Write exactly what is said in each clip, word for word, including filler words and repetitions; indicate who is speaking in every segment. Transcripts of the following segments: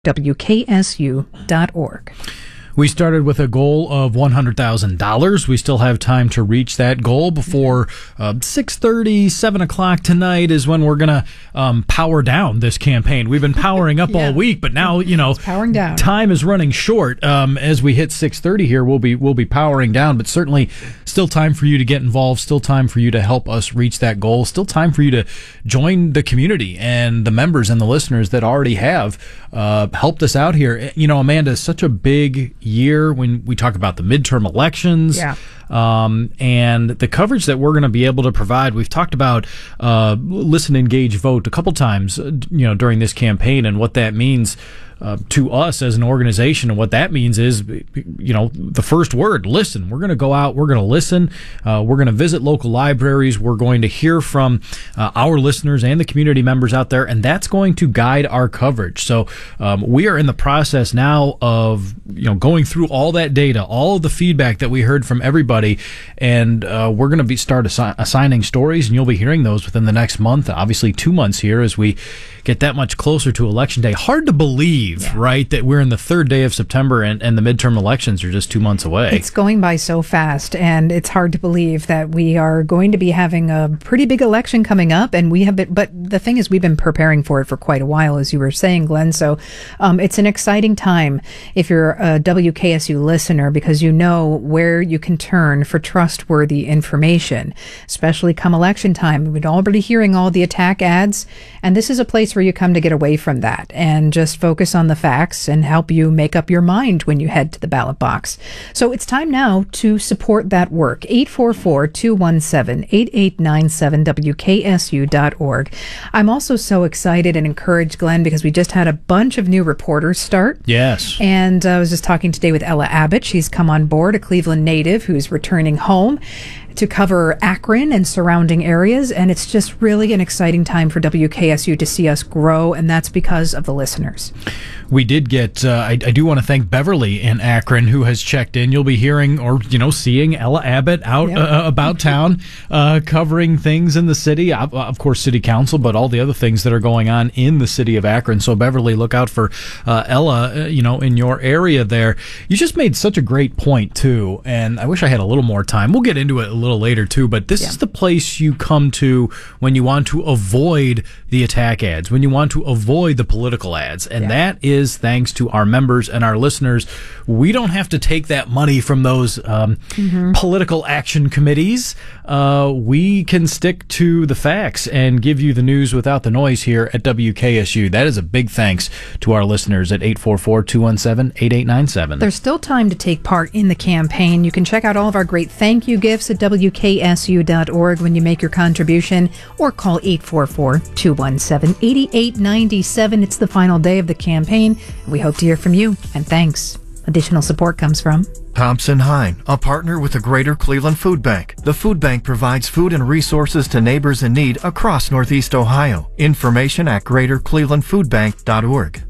Speaker 1: W K S U dot org.
Speaker 2: We started with a goal of one hundred thousand dollars. We still have time to reach that goal before uh, six thirty, seven o'clock tonight is when we're going to um, power down this campaign. We've been powering up yeah. all week, but now, you know,
Speaker 1: it's powering down.
Speaker 2: Time is running short. Um, as we hit six thirty here, we'll be we'll be powering down, but certainly still time for you to get involved, still time for you to help us reach that goal, still time for you to join the community and the members and the listeners that already have uh, helped us out here. You know, Amanda, such a big year when we talk about the midterm elections
Speaker 1: yeah.
Speaker 2: um, and the coverage that we're going to be able to provide. We've talked about uh, listen, engage, vote a couple times, you know, during this campaign and what that means Uh, to us as an organization. And what that means is, you know, the first word, listen. We're going to go out, we're going to listen, uh, we're going to visit local libraries, we're going to hear from uh, our listeners and the community members out there, and that's going to guide our coverage. So um, we are in the process now of, you know, going through all that data, all of the feedback that we heard from everybody, and uh, we're going to be start assi- assigning stories, and you'll be hearing those within the next month, obviously two months here as we get that much closer to Election Day. Hard to believe, yeah. right, that we're in the third day of September and, and the midterm elections are just two months away.
Speaker 1: It's going by so fast, and it's hard to believe that we are going to be having a pretty big election coming up, and we have been, but the thing is, we've been preparing for it for quite a while, as you were saying, Glenn, so um, it's an exciting time if you're a W K S U listener, because you know where you can turn for trustworthy information, especially come election time. We've been already hearing all the attack ads, and this is a place where you come to get away from that and just focus on the facts and help you make up your mind when you head to the ballot box. So it's time now to support that work. eight four four, two one seven, eight eight nine seven, W K S U dot org. I'm also so excited and encouraged, Glenn, because we just had a bunch of new reporters start.
Speaker 2: Yes.
Speaker 1: And I was just talking today with Ella Abbott. She's come on board, a Cleveland native who's returning home to cover Akron and surrounding areas, and it's just really an exciting time for W K S U to see us grow, and that's because of the listeners.
Speaker 2: We did get, uh, I, I do want to thank Beverly in Akron who has checked in. You'll be hearing or, you know, seeing Ella Abbott out yep. uh, about town, uh, covering things in the city, of, of course, city council, but all the other things that are going on in the city of Akron. So Beverly, look out for uh, Ella, uh, you know, in your area there. You just made such a great point, too, and I wish I had a little more time. We'll get into it a little later, too, but this yeah. is the place you come to when you want to avoid the attack ads, when you want to avoid the political ads, and yeah. that is thanks to our members and our listeners. We don't have to take that money from those um, mm-hmm. political action committees. Uh, we can stick to the facts and give you the news without the noise here at W K S U. That is a big thanks to our listeners at eight four four, two one seven, eight eight nine seven.
Speaker 1: There's still time to take part in the campaign. You can check out all of our great thank you gifts at W K S U dot org when you make your contribution, or call eight four four, two one seven, eight eight nine seven. It's the final day of the campaign. We hope to hear from you, and thanks. Additional support comes from
Speaker 3: Thompson Hine, a partner with the Greater Cleveland Food Bank. The food bank provides food and resources to neighbors in need across Northeast Ohio. Information at greater cleveland food bank dot org.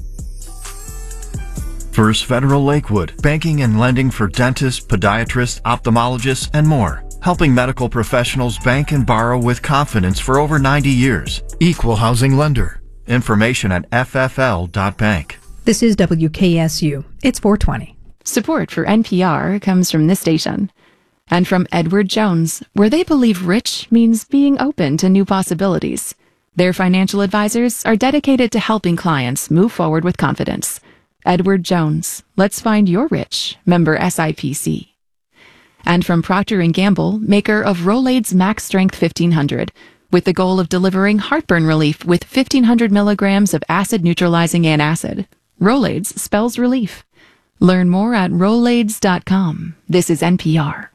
Speaker 3: First Federal Lakewood, banking and lending for dentists, podiatrists, ophthalmologists, and more. Helping medical professionals bank and borrow with confidence for over ninety years. Equal housing lender. Information at f f l dot bank.
Speaker 1: This is W K S U. It's four twenty.
Speaker 4: Support for N P R comes from this station and from Edward Jones, where they believe rich means being open to new possibilities. Their financial advisors are dedicated to helping clients move forward with confidence. Edward Jones, let's find your rich. Member S I P C. And from Procter and Gamble, maker of Rolaids Max Strength fifteen hundred, with the goal of delivering heartburn relief with fifteen hundred milligrams of acid-neutralizing antacid. Rolaids spells relief. Learn more at rolaids dot com. This is N P R.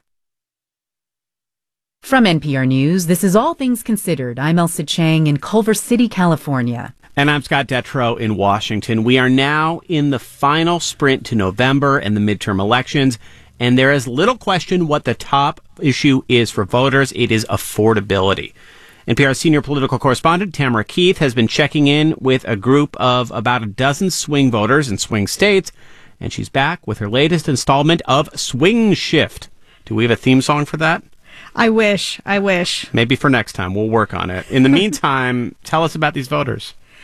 Speaker 5: From N P R News, this is All Things Considered. I'm Elsa Chang in Culver City, California.
Speaker 6: And I'm Scott Detrow in Washington. We are now in the final sprint to November and the midterm elections, and there is little question what the top issue is for voters. It is affordability. N P R senior political correspondent Tamara Keith has been checking in with a group of about a dozen swing voters in swing states, and she's back with her latest installment of Swing Shift. Do we have a theme song for that?
Speaker 7: I wish. I wish.
Speaker 6: Maybe for next time. We'll work on it. In the meantime, tell us about these voters.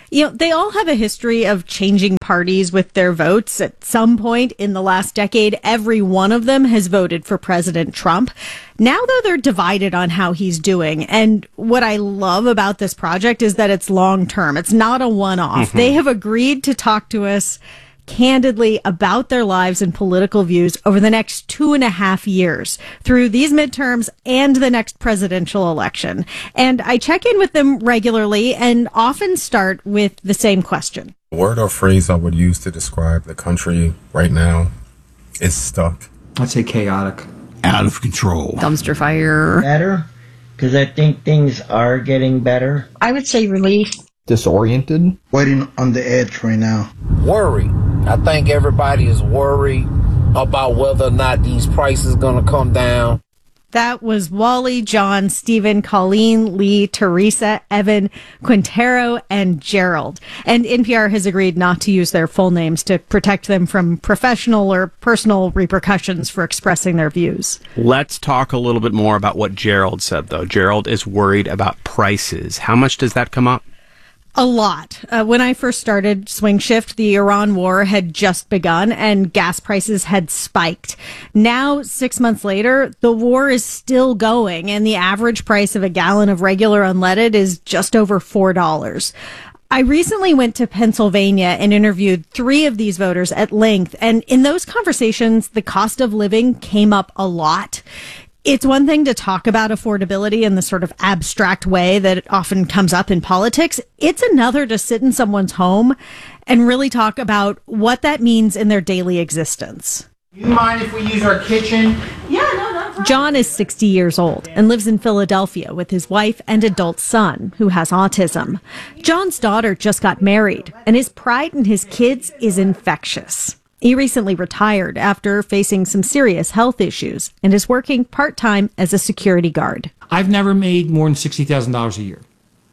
Speaker 7: You know, they all have a history of changing parties with their votes. At some point in the last decade, every one of them has voted for President Trump. Now, though, they're divided on how he's doing. And what I love about this project is that it's long term. It's not a one-off. Mm-hmm. They have agreed to talk to us candidly about their lives and political views over the next two and a half years through these midterms and the next presidential election. And I check in with them regularly and often start with the same question.
Speaker 8: The word or phrase I would use to describe the country right now is stuck.
Speaker 9: I'd say chaotic.
Speaker 10: Out of control.
Speaker 11: Dumpster fire.
Speaker 12: Better, because I think things are getting better.
Speaker 13: I would say relief.
Speaker 14: Disoriented.
Speaker 15: Waiting on the edge right now.
Speaker 16: Worry. I think everybody is worried about whether or not these prices are going to come down.
Speaker 7: That was Wally, John, Stephen, Colleen, Lee, Teresa, Evan, Quintero, and Gerald. And N P R has agreed not to use their full names to protect them from professional or personal repercussions for expressing their views.
Speaker 6: Let's talk a little bit more about what Gerald said, though. Gerald is worried about prices. How much does that come up?
Speaker 7: A lot. Uh, when I first started Swing Shift, the Iran war had just begun and gas prices had spiked. Now, six months later, the war is still going and the average price of a gallon of regular unleaded is just over four dollars. I recently went to Pennsylvania and interviewed three of these voters at length, and in those conversations, the cost of living came up a lot. It's one thing to talk about affordability in the sort of abstract way that it often comes up in politics. It's another to sit in someone's home and really talk about what that means in their daily existence.
Speaker 17: You mind if we use our kitchen?
Speaker 7: Yeah, no, no problem. John is sixty years old and lives in Philadelphia with his wife and adult son who has autism. John's daughter just got married and his pride in his kids is infectious. He recently retired after facing some serious health issues and is working part-time as a security guard.
Speaker 9: I've never made more than sixty thousand dollars a year.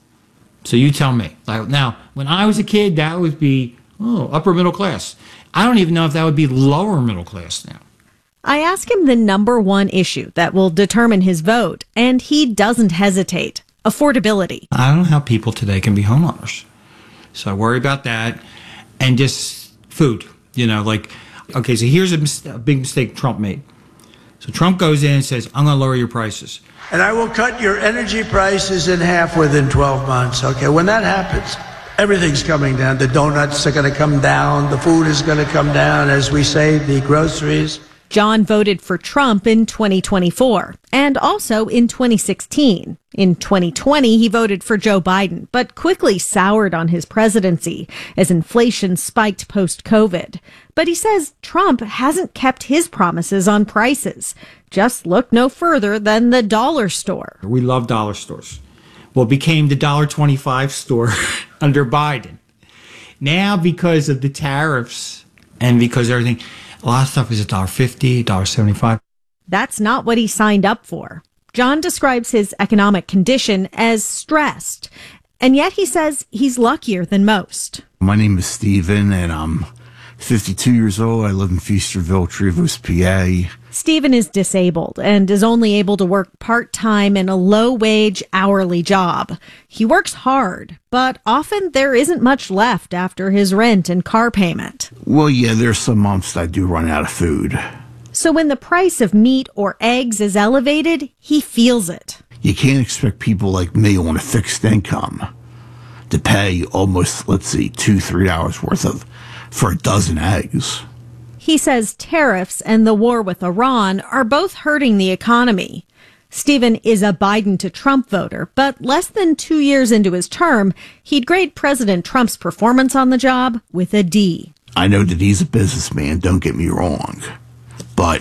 Speaker 9: So you tell me. Like, now, when I was a kid, that would be oh, upper middle class. I don't even know if that would be lower middle class now.
Speaker 7: I ask him the number one issue that will determine his vote, and he doesn't hesitate. Affordability.
Speaker 9: I don't know how people today can be homeowners. So I worry about that. And just food. You know, like, okay, so here's a, mis- a big mistake Trump made. So Trump goes in and says, I'm going to lower your prices.
Speaker 18: And I will cut your energy prices in half within twelve months. Okay, when that happens, everything's coming down. The donuts are going to come down. The food is going to come down. As we say, the groceries.
Speaker 7: John voted for Trump in twenty twenty-four and also in twenty sixteen. In twenty twenty, he voted for Joe Biden, but quickly soured on his presidency as inflation spiked post-COVID. But he says Trump hasn't kept his promises on prices. Just look no further than the dollar store.
Speaker 9: We love dollar stores. Well, it became the one dollar twenty-five store under Biden. Now, because of the tariffs and because everything, a lot of stuff is one dollar fifty, one dollar seventy-five.
Speaker 7: That's not what he signed up for. John describes his economic condition as stressed, and yet he says he's luckier than most.
Speaker 10: My name is Stephen, and I'm fifty-two years old. I live in Feasterville, Trevose, P A.
Speaker 7: Stephen is disabled and is only able to work part-time in a low-wage hourly job. He works hard, but often there isn't much left after his rent and car payment.
Speaker 10: Well, yeah, there's some months I do run out of food.
Speaker 7: So when the price of meat or eggs is elevated, he feels it.
Speaker 10: You can't expect people like me on a fixed income to pay almost, let's see, two, three hours worth of for a dozen eggs.
Speaker 7: He says tariffs and the war with Iran are both hurting the economy. Stephen is a Biden to Trump voter, but less than two years into his term, he'd grade President Trump's performance on the job with a D.
Speaker 10: I know that he's a businessman, don't get me wrong, but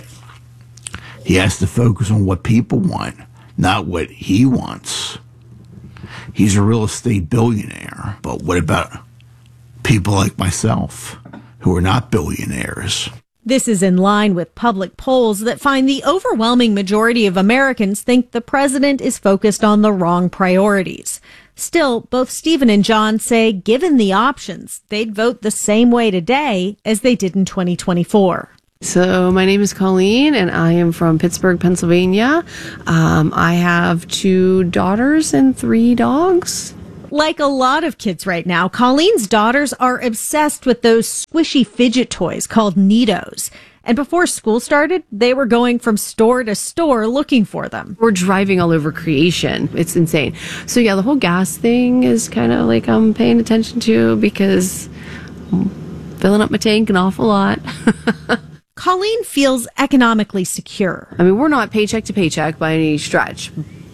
Speaker 10: he has to focus on what people want, not what he wants. He's a real estate billionaire, but what about people like myself who are not billionaires?
Speaker 7: This is in line with public polls that find the overwhelming majority of Americans think the president is focused on the wrong priorities. Still, both Stephen and John say given the options, they'd vote the same way today as they did in twenty twenty-four.
Speaker 11: So my name is Colleen, and I am from Pittsburgh, Pennsylvania. Um, I have two daughters and three dogs.
Speaker 7: Like a lot of kids right now, Colleen's daughters are obsessed with those squishy fidget toys called Neatos. And before school started, they were going from store to store looking for them.
Speaker 11: We're driving all over creation. It's insane. So yeah, the whole gas thing is kind of like I'm paying attention to because I'm filling up my tank an awful lot.
Speaker 7: Colleen feels economically secure.
Speaker 11: I mean, we're not paycheck to paycheck by any stretch,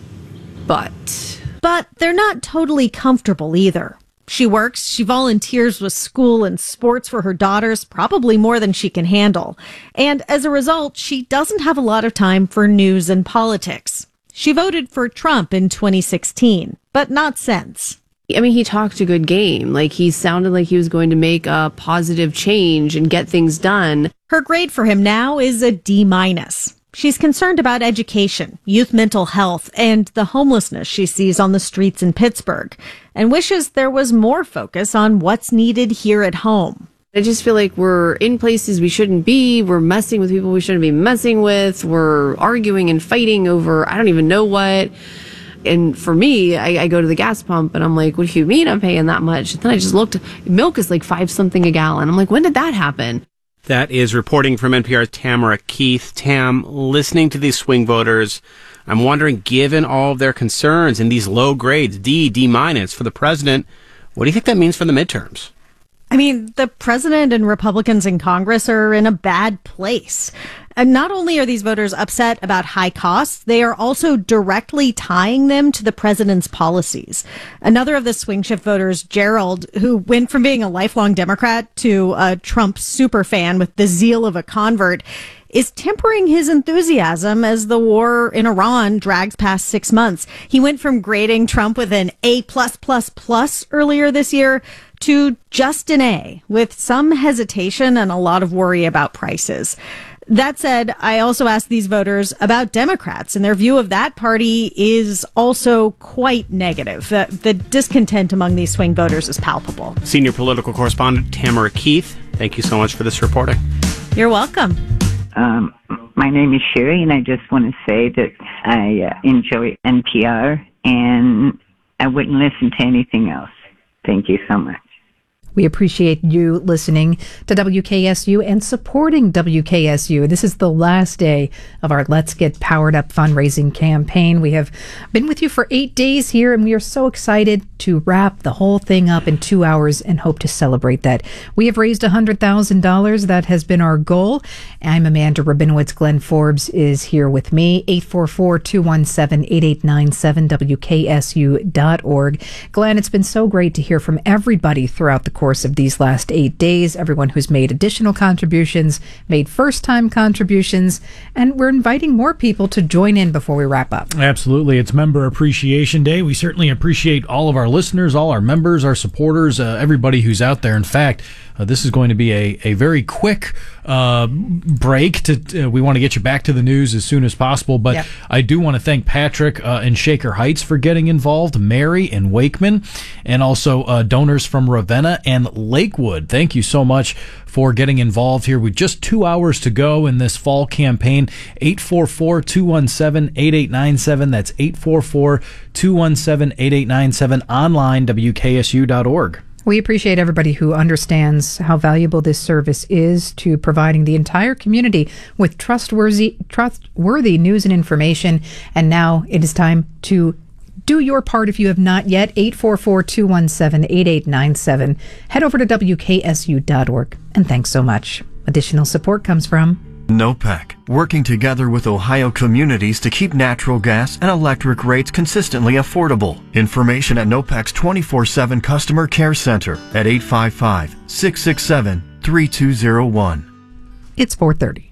Speaker 11: but...
Speaker 7: But they're not totally comfortable either. She works, she volunteers with school and sports for her daughters, probably more than she can handle. And as a result, she doesn't have a lot of time for news and politics. She voted for Trump in twenty sixteen, but not since.
Speaker 11: I mean, he talked a good game. Like, he sounded like he was going to make a positive change and get things done.
Speaker 7: Her grade for him now is a D minus. She's concerned about education, youth mental health, and the homelessness she sees on the streets in Pittsburgh, and wishes there was more focus on what's needed here at home.
Speaker 11: I just feel like we're in places we shouldn't be. We're messing with people we shouldn't be messing with. We're arguing and fighting over I don't even know what. And for me, I, I go to the gas pump and I'm like, what do you mean I'm paying that much? And then I just looked, milk is like five something a gallon. I'm like, when did that happen?
Speaker 6: That is reporting from N P R's Tamara Keith. Tam, listening to these swing voters, I'm wondering, given all of their concerns and these low grades, D, D minus for the president, what do you think that means for the midterms?
Speaker 7: I mean, the president and Republicans in Congress are in a bad place. And not only are these voters upset about high costs, they are also directly tying them to the president's policies. Another of the swing shift voters, Gerald, who went from being a lifelong Democrat to a Trump superfan with the zeal of a convert, is tempering his enthusiasm as the war in Iran drags past six months. He went from grading Trump with an A plus plus plus earlier this year to just an A, with some hesitation and a lot of worry about prices. That said, I also asked these voters about Democrats, and their view of that party is also quite negative. The, the discontent among these swing voters is palpable.
Speaker 6: Senior political correspondent Tamara Keith, thank you so much for this reporting.
Speaker 7: You're welcome.
Speaker 13: Um, my name is Sherry, and I just want to say that I uh, enjoy N P R, and I wouldn't listen to anything else. Thank you so much.
Speaker 1: We appreciate you listening to W K S U and supporting W K S U. This is the last day of our Let's Get Powered Up fundraising campaign. We have been with you for eight days here, and we are so excited to wrap the whole thing up in two hours and hope to celebrate that. We have raised one hundred thousand dollars. That has been our goal. I'm Amanda Rabinowitz. Glenn Forbes is here with me. eight four four, two one seven, eight eight nine seven, W K S U dot org. Glenn, it's been so great to hear from everybody throughout the course of these last eight days, everyone who's made additional contributions, made first-time contributions, and we're inviting more people to join in before we wrap up.
Speaker 2: Absolutely. It's Member Appreciation Day. We certainly appreciate all of our listeners, all our members, our supporters, uh, everybody who's out there. In fact, uh, this is going to be a, a very quick uh, break. To uh, we want to get you back to the news as soon as possible, but yep. I do want to thank Patrick uh, in Shaker Heights for getting involved, Mary in Wakeman, and also uh, donors from Ravenna and Lakewood. Thank you so much for getting involved here with just two hours to go in this fall campaign. eight four four, two one seven, eight eight nine seven. That's eight four four, two one seven, eight eight nine seven. Online, W K S U dot org.
Speaker 1: We appreciate everybody who understands how valuable this service is to providing the entire community with trustworthy, trustworthy news and information. And now it is time to do your part if you have not yet. eight four four, two one seven, eight eight nine seven. Head over to W K S U dot org. And thanks so much. Additional support comes from
Speaker 3: NOPEC, working together with Ohio communities to keep natural gas and electric rates consistently affordable. Information at NOPEC's twenty-four seven Customer Care Center at eight five five, six six seven, three two zero one.
Speaker 1: It's four thirty.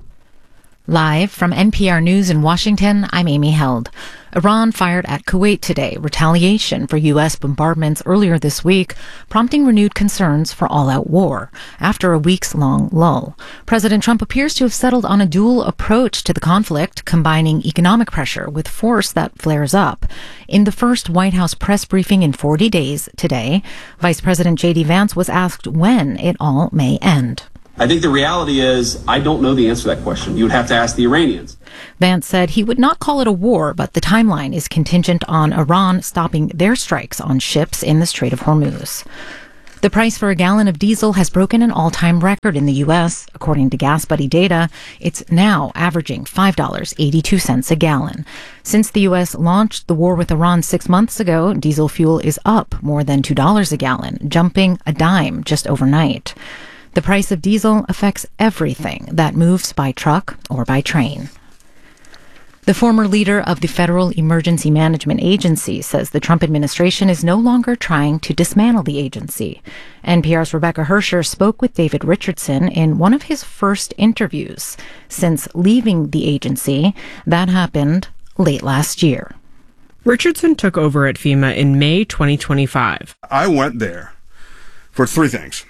Speaker 14: Live from N P R News in Washington, I'm Amy Held. Iran fired at Kuwait today, retaliation for U S bombardments earlier this week, prompting renewed concerns for all-out war after a weeks-long lull. President Trump appears to have settled on a dual approach to the conflict, combining economic pressure with force that flares up. In the first White House press briefing in forty days today, Vice President J D Vance was asked when it all may end.
Speaker 19: I think the reality is I don't know the answer to that question. You would have to ask the Iranians.
Speaker 14: Vance said he would not call it a war, but the timeline is contingent on Iran stopping their strikes on ships in the Strait of Hormuz. The price for a gallon of diesel has broken an all-time record in the U S. According to GasBuddy data, it's now averaging five dollars and eighty-two cents a gallon. Since the U S launched the war with Iran six months ago, diesel fuel is up more than two dollars a gallon, jumping a dime just overnight. The price of diesel affects everything that moves by truck or by train. The former leader of the Federal Emergency Management Agency says the Trump administration is no longer trying to dismantle the agency. N P R's Rebecca Hersher spoke with David Richardson in one of his first interviews since leaving the agency. That happened late last year.
Speaker 20: Richardson took over at FEMA in May twenty twenty-five.
Speaker 21: I went there for three things.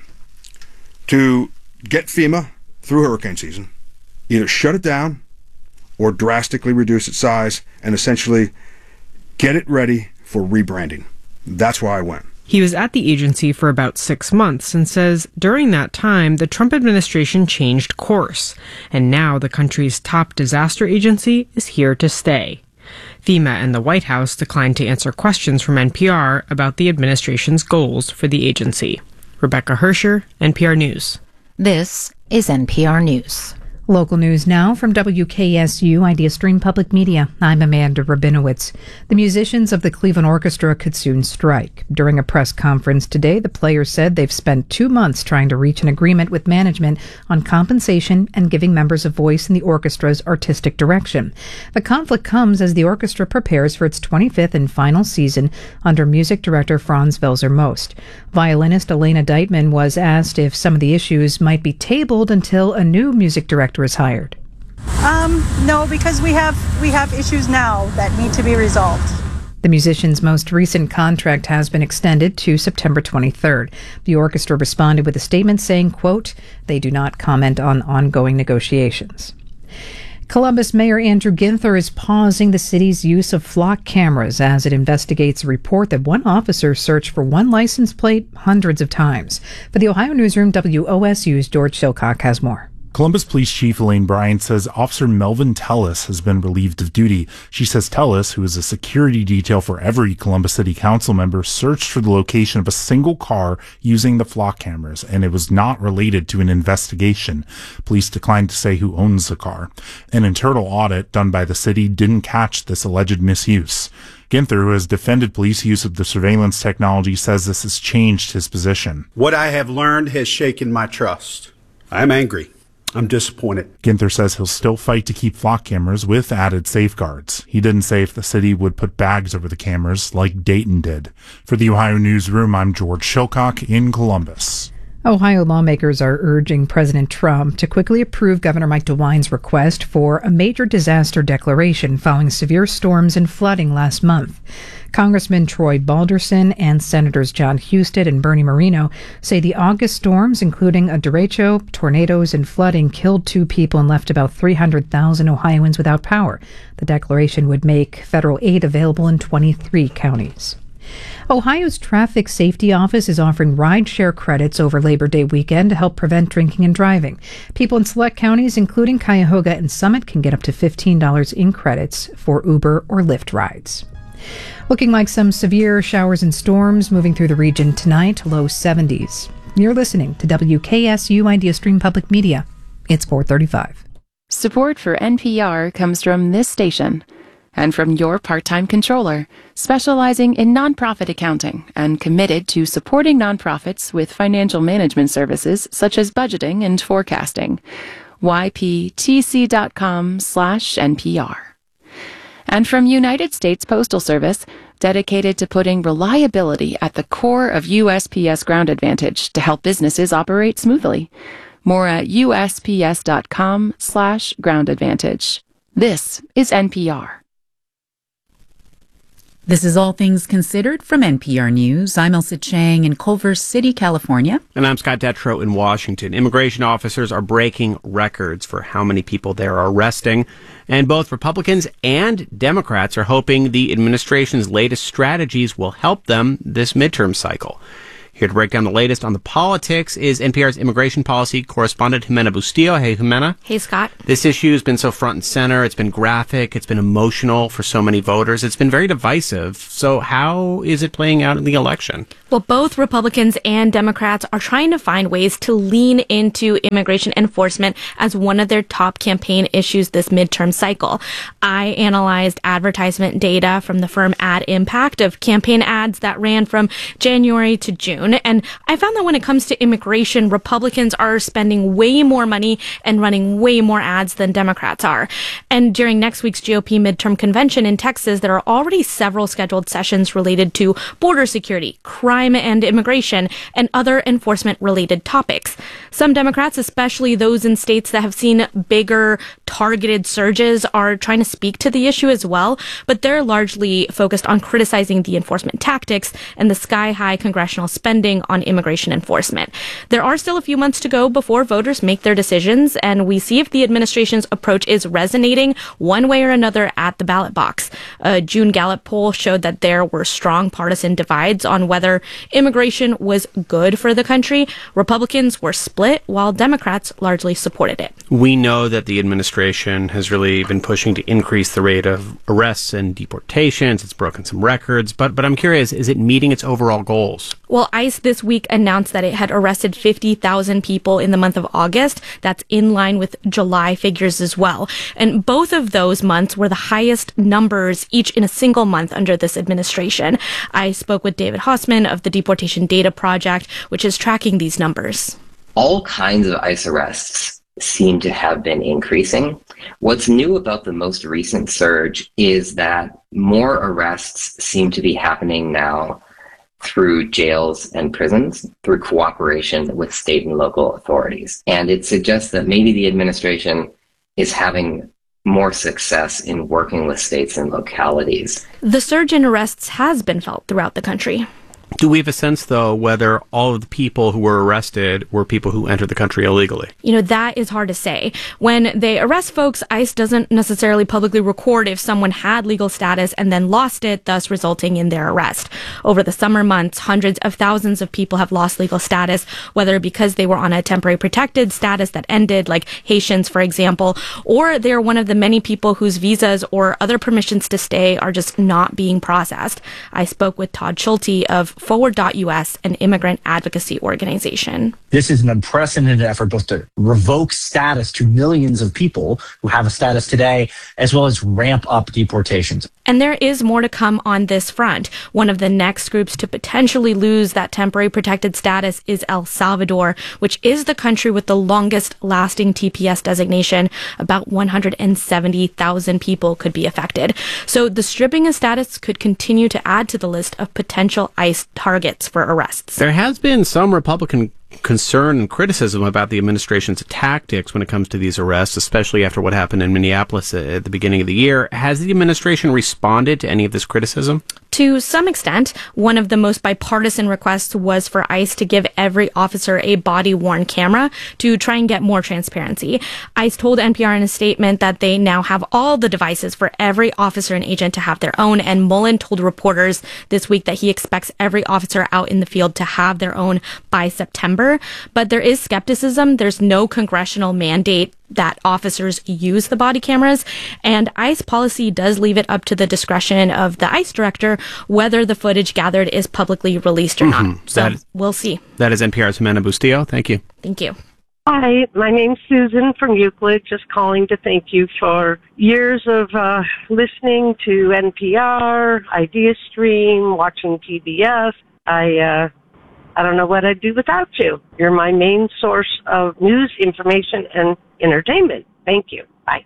Speaker 21: To get FEMA through hurricane season, either shut it down or drastically reduce its size and essentially get it ready for rebranding. That's why I went.
Speaker 20: He was at the agency for about six months and says during that time, the Trump administration changed course, and now the country's top disaster agency is here to stay. FEMA and the White House declined to answer questions from N P R about the administration's goals for the agency. Rebecca Hersher, N P R News.
Speaker 14: This is N P R News.
Speaker 1: Local news now from W K S U Idea Stream Public Media. I'm Amanda Rabinowitz. The musicians of the Cleveland Orchestra could soon strike. During a press conference today, the players said they've spent two months trying to reach an agreement with management on compensation and giving members a voice in the orchestra's artistic direction. The conflict comes as the orchestra prepares for its twenty-fifth and final season under music director Franz Welser-Most. Violinist Elena Deitman was asked if some of the issues might be tabled until a new music director is hired.
Speaker 22: Um, no, because we have we have issues now that need to be resolved.
Speaker 1: The musician's most recent contract has been extended to September twenty-third. The orchestra responded with a statement saying, quote, they do not comment on ongoing negotiations. Columbus Mayor Andrew Ginther is pausing the city's use of flock cameras as it investigates a report that one officer searched for one license plate hundreds of times. For the Ohio Newsroom, W O S U's George Silcock has more.
Speaker 23: Columbus Police Chief Elaine Bryant says Officer Melvin Tellis has been relieved of duty. She says Tellis, who is a security detail for every Columbus City Council member, searched for the location of a single car using the flock cameras, and it was not related to an investigation. Police declined to say who owns the car. An internal audit done by the city didn't catch this alleged misuse. Ginther, who has defended police use of the surveillance technology, says this has changed his position.
Speaker 24: What I have learned has shaken my trust. I'm angry. I'm disappointed.
Speaker 23: Ginther says he'll still fight to keep flock cameras with added safeguards. He didn't say if the city would put bags over the cameras like Dayton did. For the Ohio Newsroom, I'm George Shilcock in Columbus.
Speaker 1: Ohio lawmakers are urging President Trump to quickly approve Governor Mike DeWine's request for a major disaster declaration following severe storms and flooding last month. Congressman Troy Balderson and Senators John Husted and Bernie Moreno say the August storms, including a derecho, tornadoes, and flooding, killed two people and left about three hundred thousand Ohioans without power. The declaration would make federal aid available in twenty-three counties. Ohio's Traffic Safety Office is offering rideshare credits over Labor Day weekend to help prevent drinking and driving. People in select counties, including Cuyahoga and Summit, can get up to fifteen dollars in credits for Uber or Lyft rides. Looking like some severe showers and storms moving through the region tonight, low seventies. You're listening to W K S U Idea Stream Public Media. It's four thirty-five.
Speaker 4: Support for N P R comes from this station and from your part-time controller, specializing in nonprofit accounting and committed to supporting nonprofits with financial management services such as budgeting and forecasting. Y P T C dot com slash N P R. And from United States Postal Service, dedicated to putting reliability at the core of U S P S Ground Advantage to help businesses operate smoothly. More at U S P S dot com slash Ground Advantage. This is N P R.
Speaker 5: This is All Things Considered from N P R News. I'm Elsa Chang in Culver City, California.
Speaker 6: And I'm Scott Detrow in Washington. Immigration officers are breaking records for how many people they're arresting. And both Republicans and Democrats are hoping the administration's latest strategies will help them this midterm cycle. Here to break down the latest on the politics is N P R's immigration policy correspondent Jimena Bustillo. Hey, Jimena.
Speaker 8: Hey, Scott.
Speaker 6: This issue has been so front and center. It's been graphic. It's been emotional for so many voters. It's been very divisive. So how is it playing out in the election?
Speaker 8: Well, both Republicans and Democrats are trying to find ways to lean into immigration enforcement as one of their top campaign issues this midterm cycle. I analyzed advertisement data from the firm Ad Impact of campaign ads that ran from January to June. And I found that when it comes to immigration, Republicans are spending way more money and running way more ads than Democrats are. And during next week's G O P midterm convention in Texas, there are already several scheduled sessions related to border security, crime and immigration, and other enforcement-related topics. Some Democrats, especially those in states that have seen bigger targeted surges, are trying to speak to the issue as well, but they're largely focused on criticizing the enforcement tactics and the sky-high congressional spending on immigration enforcement. There are still a few months to go before voters make their decisions, and we see if the administration's approach is resonating one way or another at the ballot box. A June Gallup poll showed that there were strong partisan divides on whether immigration was good for the country. Republicans were split, while Democrats largely supported it.
Speaker 6: We know that the administration has really been pushing to increase the rate of arrests and deportations. It's broken some records, but but I'm curious, is it meeting its overall goals?
Speaker 8: Well, ICE this week announced that it had arrested fifty thousand people in the month of August. That's in line with July figures as well. And both of those months were the highest numbers each in a single month under this administration. I spoke with David Hossman of the Deportation Data Project, which is tracking these numbers.
Speaker 12: All kinds of ICE arrests seem to have been increasing. What's new about the most recent surge is that more arrests seem to be happening now through jails and prisons, through cooperation with state and local authorities. And it suggests that maybe the administration is having more success in working with states and localities.
Speaker 8: The surge in arrests has been felt throughout the country.
Speaker 6: Do we have a sense, though, whether all of the people who were arrested were people who entered the country illegally?
Speaker 8: You know, that is hard to say. When they arrest folks, ICE doesn't necessarily publicly record if someone had legal status and then lost it, thus resulting in their arrest. Over the summer months, hundreds of thousands of people have lost legal status, whether because they were on a temporary protected status that ended, like Haitians, for example, or they're one of the many people whose visas or other permissions to stay are just not being processed. I spoke with Todd Schulte of Forward dot U S, an immigrant advocacy organization.
Speaker 15: This is an unprecedented effort both to revoke status to millions of people who have a status today, as well as ramp up deportations.
Speaker 8: And there is more to come on this front. One of the next groups to potentially lose that temporary protected status is El Salvador, which is the country with the longest lasting T P S designation. About one hundred seventy thousand people could be affected. So the stripping of status could continue to add to the list of potential ICE targets for arrests.
Speaker 6: There has been some Republican concern and criticism about the administration's tactics when it comes to these arrests, especially after what happened in Minneapolis at the beginning of the year. Has the administration responded to any of this criticism?
Speaker 8: To some extent. One of the most bipartisan requests was for ICE to give every officer a body-worn camera to try and get more transparency. ICE told N P R in a statement that they now have all the devices for every officer and agent to have their own, and Mullen told reporters this week that he expects every officer out in the field to have their own by September. But there is skepticism. There's no congressional mandate that officers use the body cameras, and ICE policy does leave it up to the discretion of the ICE director whether the footage gathered is publicly released or mm-hmm. not. So is, we'll see.
Speaker 6: That is N P R's Jimena Bustillo. Thank you.
Speaker 8: Thank you.
Speaker 16: Hi, my name's Susan from Euclid, just calling to thank you for years of uh, listening to N P R, IdeaStream, watching P B S. I, uh, I don't know what I'd do without you. You're my main source of news, information, and entertainment. Thank you. Bye.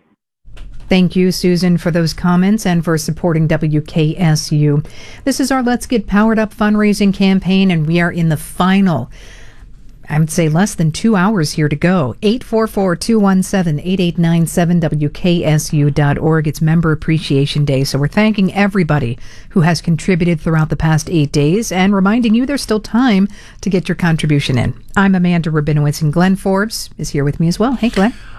Speaker 1: Thank you, Susan, for those comments and for supporting W K S U. This is our Let's Get Powered Up fundraising campaign, and we are in the final, I would say, less than two hours here to go. eight four four, two one seven, eight eight nine seven, W K S U dot org. It's Member Appreciation Day, so we're thanking everybody who has contributed throughout the past eight days and reminding you there's still time to get your contribution in. I'm Amanda Rabinowitz, and Glenn Forbes is here with me as well. Hey, Glenn.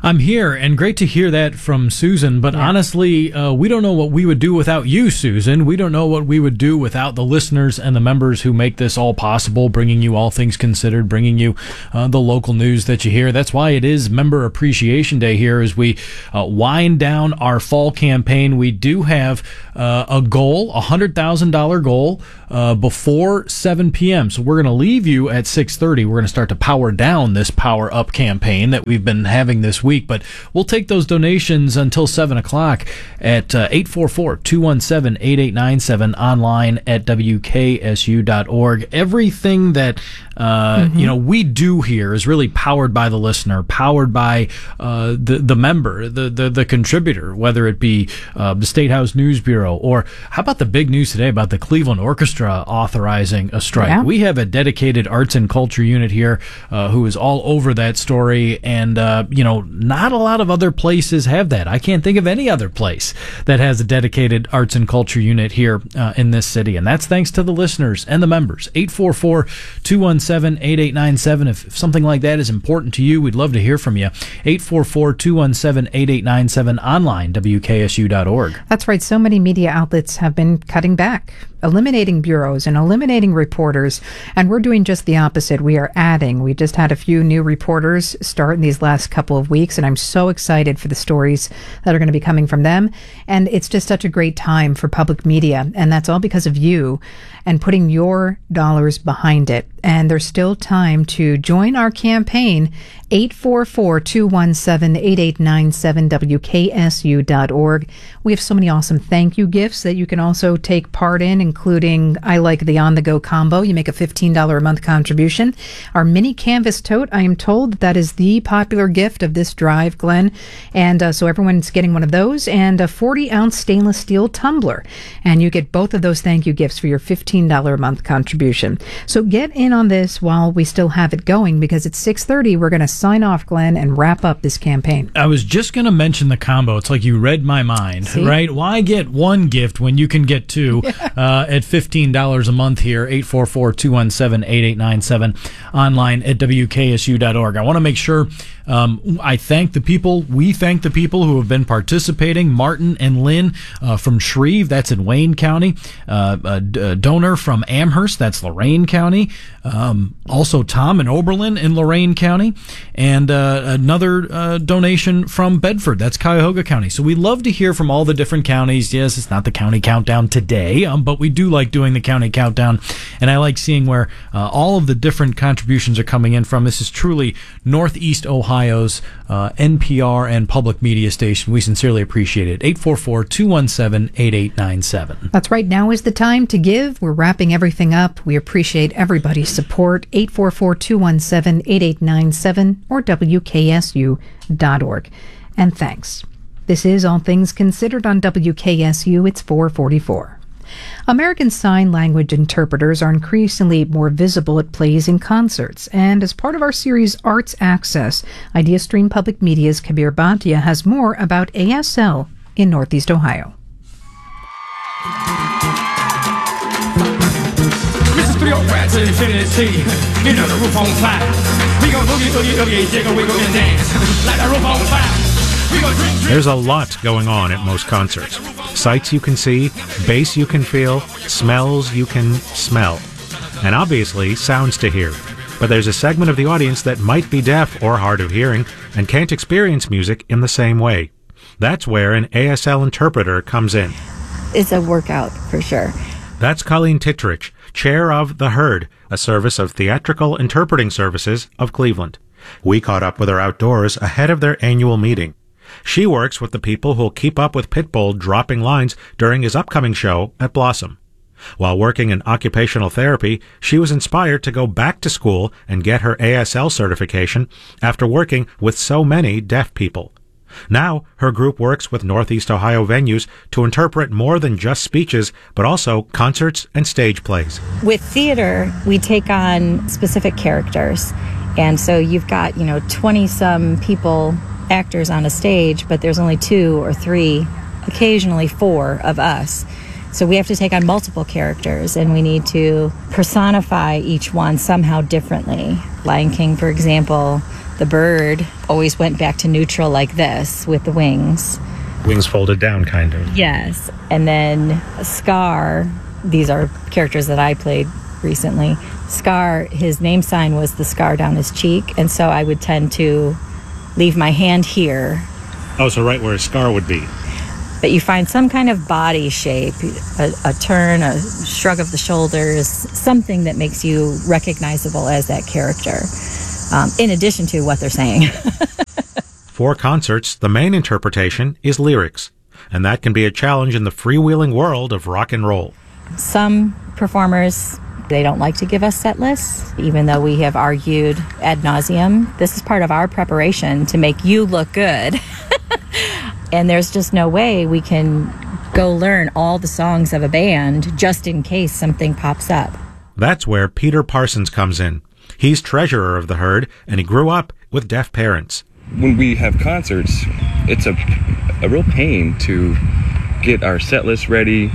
Speaker 2: I'm here, and great to hear that from Susan. But yeah. honestly, uh, we don't know what we would do without you, Susan. We don't know what we would do without the listeners and the members who make this all possible, bringing you All Things Considered, bringing you uh, the local news that you hear. That's why it is Member Appreciation Day here as we uh, wind down our fall campaign. We do have uh, a goal, a one hundred thousand dollars goal uh, before seven p.m. So we're going to leave you at six thirty. We're going to start to power down this Power Up campaign that we've been having this week. But we'll take those donations until seven o'clock at uh, eight four four, two one seven, eight eight nine seven, online at W K S U dot org. Everything that uh, mm-hmm. you know we do here is really powered by the listener, powered by uh, the the member, the, the the contributor, whether it be uh, the State House News Bureau, or how about the big news today about the Cleveland Orchestra authorizing a strike? Yeah. We have a dedicated arts and culture unit here uh, who is all over that story, and uh, you know. Not a lot of other places have that. I can't think of any other place that has a dedicated arts and culture unit here uh, in this city. And that's thanks to the listeners and the members. eight four four, two one seven, eight eight nine seven. If, if something like that is important to you, we'd love to hear from you. eight four four, two one seven, eight eight nine seven, online, W K S U dot org.
Speaker 1: That's right. So many media outlets have been cutting back, eliminating bureaus and eliminating reporters. And we're doing just the opposite. We are adding. We just had a few new reporters start in these last couple of weeks. And I'm so excited for the stories that are going to be coming from them. And it's just such a great time for public media. And that's all because of you and putting your dollars behind it. And there's still time to join our campaign, eight four four, two one seven, eight eight nine seven, W K S U dot org. We have so many awesome thank you gifts that you can also take part in, including I Like the On The Go combo. You make a fifteen dollars a month contribution. Our mini canvas tote, I am told that, that is the popular gift of this drive, Glenn. And uh, so everyone's getting one of those, and a forty ounce stainless steel tumbler. And you get both of those thank you gifts for your fifteen dollars a month contribution. So get in on this while we still have it going, because at six thirty, we're going to sign off, Glenn, and wrap up this campaign.
Speaker 2: I was just going to mention the combo. It's like you read my mind, See? right? Why get one gift when you can get two yeah. uh, at fifteen dollars a month here, eight four four, two one seven, eight eight nine seven, online at W K S U dot org. I want to make sure um, I thank the people, we thank the people who have been participating. Martin and Lynn uh, from Shreve, that's in Wayne County. Uh, a, a donor from Amherst, that's Lorain County. Um, also Tom and Oberlin in Lorain County. And uh, another uh, donation from Bedford, that's Cuyahoga County. So we love to hear from all the different counties. Yes, it's not the county countdown today, um, but we do like doing the county countdown. And I like seeing where uh, all of the different contributions are coming in from. This is truly Northeast Ohio's uh, N P R and public media station. We sincerely appreciate it. eight four four, two one seven, eight eight nine seven.
Speaker 1: That's right. Now is the time to give. We're wrapping everything up. We appreciate everybody's support. eight four four, two one seven, eight eight nine seven or W K S U dot org. And thanks. This is All Things Considered on W K S U. It's four forty-four. American Sign Language interpreters are increasingly more visible at plays and concerts, and as part of our series Arts Access, IdeaStream Public Media's Kabir Bhatia has more about A S L in Northeast Ohio.
Speaker 9: Three old rats to infinity, you know the roof on fire. We gon' boogie, boogie, boogie, jiggle, wiggle, and dance like the roof on fire.
Speaker 10: There's a lot going on at most concerts. Sights you can see, bass you can feel, smells you can smell, and obviously sounds to hear. But there's a segment of the audience that might be deaf or hard of hearing and can't experience music in the same way. That's where an A S L interpreter comes in.
Speaker 17: It's a workout for sure.
Speaker 10: That's Colleen Tittrich, chair of The Herd, a service of theatrical interpreting services of Cleveland. We caught up with her outdoors ahead of their annual meeting. She works with the people who'll keep up with Pitbull dropping lines during his upcoming show at Blossom. While working in occupational therapy, she was inspired to go back to school and get her A S L certification after working with so many deaf people. Now, her group works with Northeast Ohio venues to interpret more than just speeches, but also concerts and stage plays.
Speaker 17: With theater, we take on specific characters. And so you've got, you know, twenty-some people, actors on a stage, but there's only two or three, occasionally four of us. So we have to take on multiple characters, and we need to personify each one somehow differently. Lion King, for example, The bird always went back to neutral like this with the wings.
Speaker 10: Wings folded down, kind of.
Speaker 17: Yes. And then Scar, these are characters that I played recently. Scar, his name sign was the scar down his cheek, and so I would tend to leave my hand here.
Speaker 10: Oh, so right where a scar would be.
Speaker 17: But you find some kind of body shape, a, a turn, a shrug of the shoulders, something that makes you recognizable as that character, um, in addition to what they're saying.
Speaker 10: For concerts, the main interpretation is lyrics, and that can be a challenge in the freewheeling world of rock and roll.
Speaker 17: Some performers, they don't like to give us set lists, even though we have argued ad nauseum. This is part of our preparation to make you look good. And there's just no way we can go learn all the songs of a band just in case something pops up.
Speaker 10: That's where Peter Parsons comes in. He's treasurer of the Herd, and he grew up with deaf parents.
Speaker 7: When we have concerts, it's a, a real pain to get our set list ready,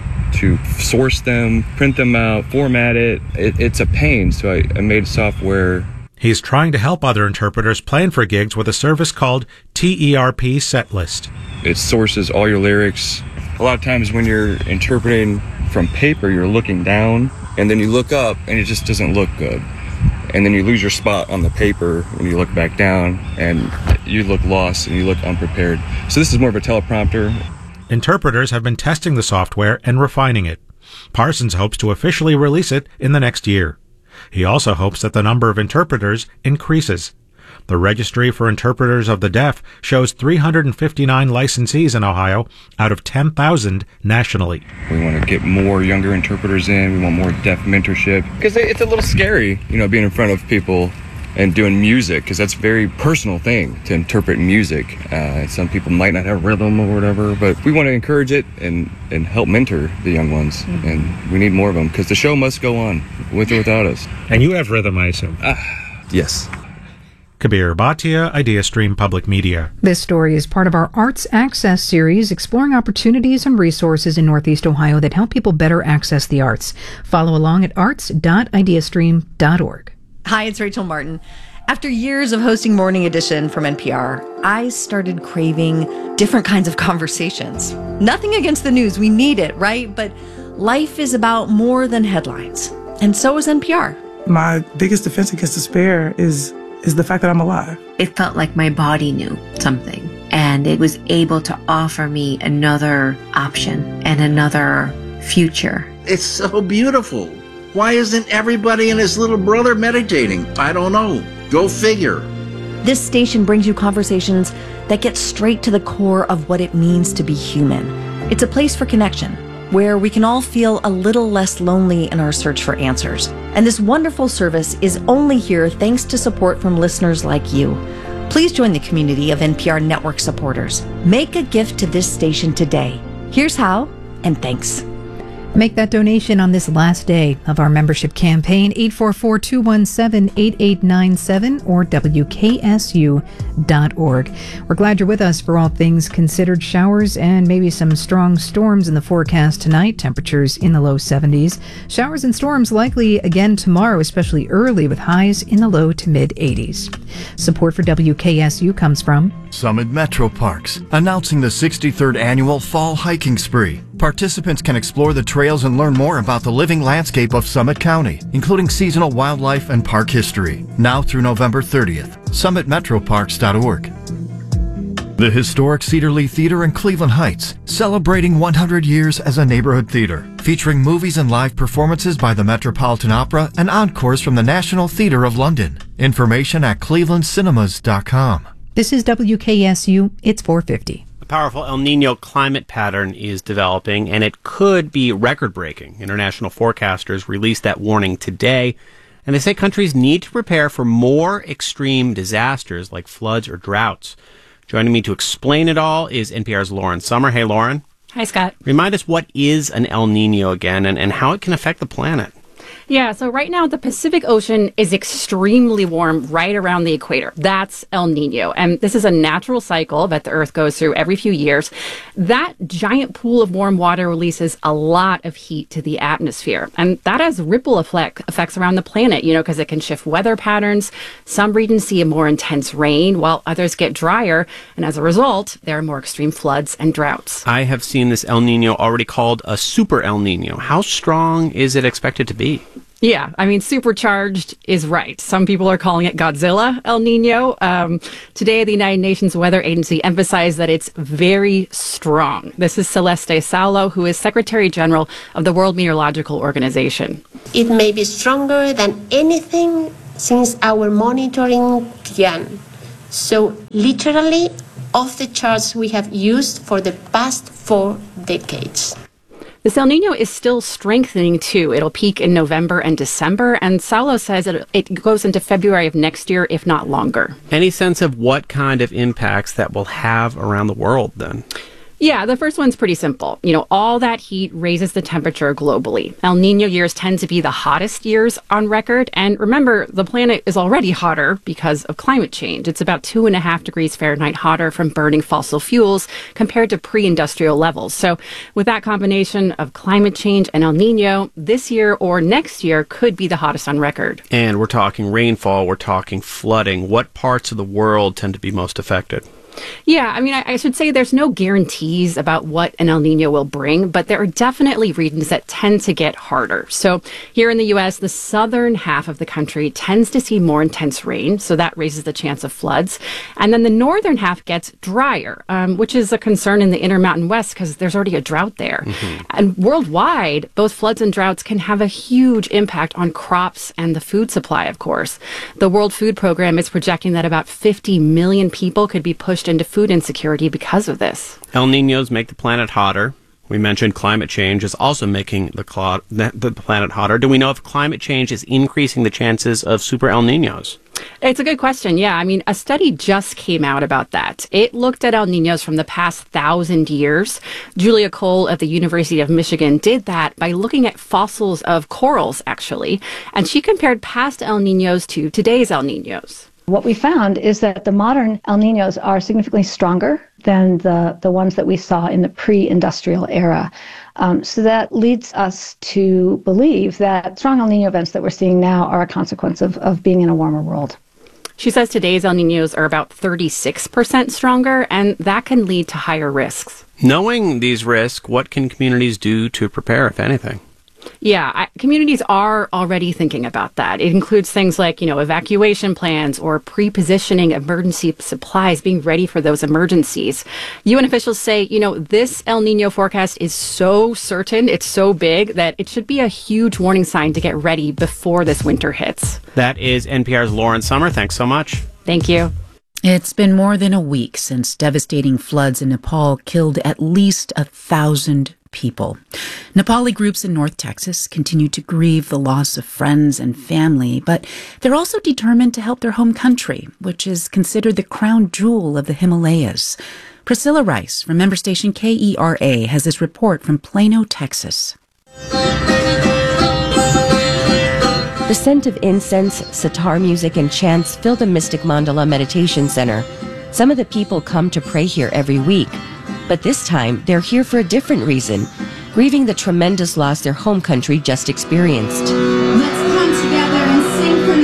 Speaker 7: to source them, print them out, format it. it it's a pain, so I, I made software.
Speaker 10: He's trying to help other interpreters plan for gigs with a service called T E R P Setlist.
Speaker 7: It sources all your lyrics. A lot of times when you're interpreting from paper, you're looking down, and then you look up, and it just doesn't look good. And then you lose your spot on the paper when you look back down, and you look lost and you look unprepared. So this is more of a teleprompter.
Speaker 10: Interpreters have been testing the software and refining it. Parsons hopes to officially release it in the next year. He also hopes that the number of interpreters increases. The Registry for Interpreters of the Deaf shows three hundred fifty-nine licensees in Ohio out of ten thousand nationally.
Speaker 7: We want to get more younger interpreters in. We want more deaf mentorship. Because it's a little scary, you know, being in front of people and doing music, because that's a very personal thing to interpret music. Uh, some people might not have rhythm or whatever, but we want to encourage it and, and help mentor the young ones. Mm-hmm. And we need more of them, because the show must go on, with or without us.
Speaker 10: And you have rhythm, I assume?
Speaker 7: Uh, yes.
Speaker 10: Kabir Bhatia, IdeaStream Public Media.
Speaker 1: This story is part of our Arts Access series, exploring opportunities and resources in Northeast Ohio that help people better access the arts. Follow along at arts dot ideastream dot org.
Speaker 11: Hi, it's Rachel Martin. After years of hosting Morning Edition from N P R, I started craving different kinds of conversations. Nothing against the news, we need it, right? But life is about more than headlines. And so is N P R.
Speaker 13: My biggest defense against despair is is the fact that I'm alive.
Speaker 18: It felt like my body knew something, and it was able to offer me another option and another future.
Speaker 25: It's so beautiful. Why isn't everybody and his little brother meditating? I don't know. Go figure.
Speaker 11: This station brings you conversations that get straight to the core of what it means to be human. It's a place for connection, where we can all feel a little less lonely in our search for answers. And this wonderful service is only here thanks to support from listeners like you. Please join the community of N P R network supporters. Make a gift to this station today. Here's how, and thanks.
Speaker 1: Make that donation on this last day of our membership campaign, eight four four, two one seven, eight eight nine seven or W K S U dot org. We're glad you're with us for all things considered. Showers and maybe some strong storms in the forecast tonight. Temperatures in the low seventies. Showers and storms likely again tomorrow, especially early, with highs in the low to mid eighties. Support for W K S U comes from
Speaker 3: Summit Metro Parks, announcing the sixty-third annual Fall Hiking Spree. Participants can explore the trails and learn more about the living landscape of Summit County, including seasonal wildlife and park history. Now through November thirtieth. summit metro parks dot org. The historic Cedar Lee Theater in Cleveland Heights, celebrating one hundred years as a neighborhood theater, featuring movies and live performances by the Metropolitan Opera and encores from the National Theatre of London. Information at cleveland cinemas dot com.
Speaker 1: This is W K S U. It's four fifty.
Speaker 6: A powerful El Nino climate pattern is developing, and it could be record-breaking. International forecasters released that warning today, and they say countries need to prepare for more extreme disasters like floods or droughts. Joining me to explain it all is N P R's Lauren Sommer. Hey, Lauren.
Speaker 26: Hi, Scott.
Speaker 6: Remind us what is an El Nino again and, and how it can affect the planet.
Speaker 14: Yeah, so right now the Pacific Ocean is extremely warm right around the equator. That's El Nino. And this is a natural cycle that the Earth goes through every few years. That giant pool of warm water releases a lot of heat to the atmosphere. And that has ripple effect, effects around the planet, you know, because it can shift weather patterns. Some regions see a more intense rain, while others get drier. And as a result, there are more extreme floods and droughts.
Speaker 6: I have seen this El Nino already called a super El Nino. How strong is it expected to be?
Speaker 14: Yeah, I mean, supercharged is right. Some people are calling it Godzilla El Nino. Um, today, the United Nations Weather Agency emphasized that it's very strong. This is Celeste Saulo, who is Secretary General of the World Meteorological Organization.
Speaker 19: It may be stronger than anything since our monitoring began. So, literally, off the charts we have used for the past four decades.
Speaker 14: This El Nino is still strengthening, too. It'll peak in November and December, and Saulo says it, it goes into February of next year, if not longer.
Speaker 6: Any sense of what kind of impacts that will have around the world, then?
Speaker 14: Yeah, the first one's pretty simple. You know, all that heat raises the temperature globally. El Nino years tend to be the hottest years on record. And remember, the planet is already hotter because of climate change. It's about two and a half degrees Fahrenheit hotter from burning fossil fuels compared to pre-industrial levels. So with that combination of climate change and El Nino, this year or next year could be the hottest on record.
Speaker 6: And we're talking rainfall, we're talking flooding. What parts of the world tend to be most affected?
Speaker 14: Yeah, I mean, I, I should say there's no guarantees about what an El Nino will bring, but there are definitely regions that tend to get harder. So here in the U S, the southern half of the country tends to see more intense rain, so that raises the chance of floods. And then the northern half gets drier, um, which is a concern in the Intermountain West because there's already a drought there. Mm-hmm. And worldwide, both floods and droughts can have a huge impact on crops and the food supply, of course. The World Food Program is projecting that about fifty million people could be pushed into food insecurity because of this.
Speaker 6: El Niños make the planet hotter. We mentioned climate change is also making the, cl- the planet hotter. Do we know if climate change is increasing the chances of super El Niños?
Speaker 14: It's a good question. Yeah, I mean, a study just came out about that. It looked at El Niños from the past thousand years. Julia Cole at the University of Michigan did that by looking at fossils of corals, actually. And she compared past El Niños to today's El Niños.
Speaker 20: What we found is that the modern El Niños are significantly stronger than the, the ones that we saw in the pre-industrial era. Um, so that leads us to believe that strong El Niño events that we're seeing now are a consequence of, of being in a warmer world.
Speaker 14: She says today's El Niños are about thirty-six percent stronger, and that can lead to higher risks.
Speaker 6: Knowing these risks, what can communities do to prepare, if anything?
Speaker 14: Yeah, I, communities are already thinking about that. It includes things like, you know, evacuation plans or pre-positioning emergency supplies, being ready for those emergencies. U N officials say, you know, this El Nino forecast is so certain, it's so big, that it should be a huge warning sign to get ready before this winter hits.
Speaker 6: That is N P R's Lauren Sommer. Thanks so much.
Speaker 14: Thank you.
Speaker 5: It's been more than a week since devastating floods in Nepal killed at least a thousand people. Nepali groups in North Texas continue to grieve the loss of friends and family, but they're also determined to help their home country, which is considered the crown jewel of the Himalayas. Priscilla Rice from member station K E R A has this report from Plano, Texas.
Speaker 21: The scent of incense, sitar music, and chants fill the Mystic Mandala Meditation Center. Some of the people come to pray here every week, but this time they're here for a different reason, grieving the tremendous loss their home country just experienced.
Speaker 22: Let's come together and sing for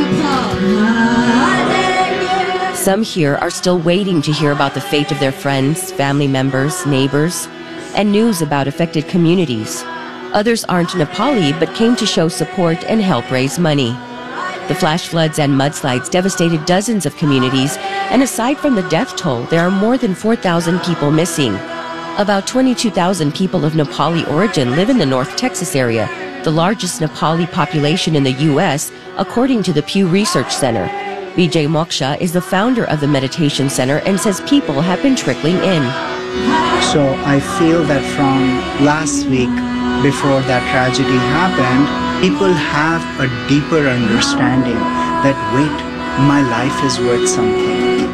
Speaker 22: Nepal.
Speaker 21: Some here are still waiting to hear about the fate of their friends, family members, neighbors, and news about affected communities. Others aren't Nepali, but came to show support and help raise money. The flash floods and mudslides devastated dozens of communities, and aside from the death toll, there are more than four thousand people missing. About twenty-two thousand people of Nepali origin live in the North Texas area, the largest Nepali population in the U S, according to the Pew Research Center. Vijay Moksha is the founder of the Meditation Center and says people have been trickling in.
Speaker 26: So I feel that from last week, before that tragedy happened, people have a deeper understanding that, wait, my life is worth something.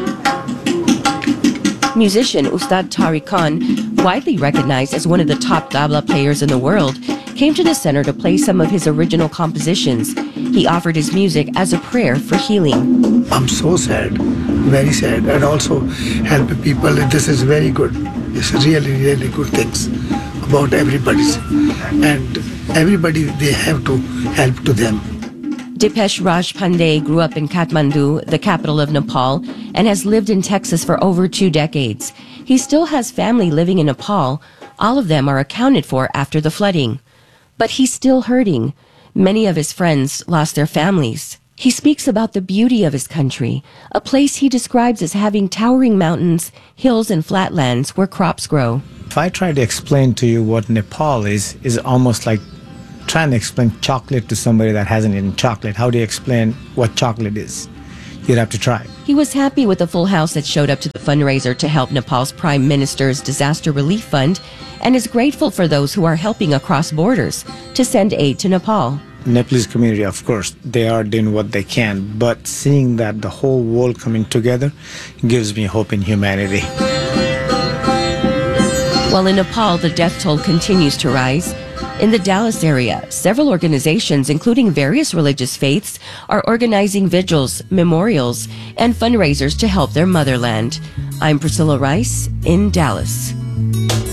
Speaker 21: Musician Ustad Tariq Khan, widely recognized as one of the top tabla players in the world, came to the center to play some of his original compositions. He offered his music as a prayer for healing.
Speaker 4: I'm so sad, very sad, and also help people. This is very good. It's really, really good things about everybody's, and everybody, they have to help to them.
Speaker 21: Dipesh Raj Pandey grew up in Kathmandu, the capital of Nepal, and has lived in Texas for over two decades. He still has family living in Nepal. All of them are accounted for after the flooding. But he's still hurting. Many of his friends lost their families. He speaks about the beauty of his country, a place he describes as having towering mountains, hills, and flatlands where crops grow.
Speaker 8: If I try to explain to you what Nepal is, is almost like trying to explain chocolate to somebody that hasn't eaten chocolate. How do you explain what chocolate is? You'd have to try.
Speaker 21: He was happy with the full house that showed up to the fundraiser to help Nepal's Prime Minister's Disaster Relief Fund, and is grateful for those who are helping across borders to send aid to Nepal.
Speaker 8: Nepalese community, of course, they are doing what they can, but seeing that the whole world coming together gives me hope in humanity.
Speaker 21: While in Nepal, the death toll continues to rise. In the Dallas area, several organizations, including various religious faiths, are organizing vigils, memorials, and fundraisers to help their motherland. I'm Priscilla Rice in Dallas.